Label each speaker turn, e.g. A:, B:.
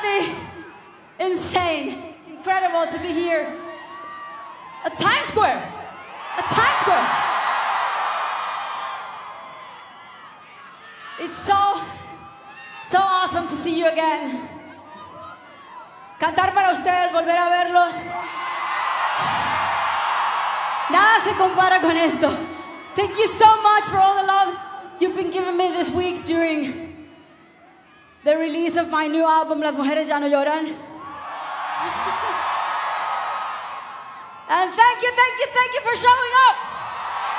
A: absolutely insane, incredible to be here at Times Square. At Times Square. It's so awesome to see you again. Cantar para ustedes, volver a verlos. Nada se compara con esto. Thank you so much for all the love you've been giving me this week during the release of my new album, Las Mujeres Ya No Lloran. And thank you for showing up.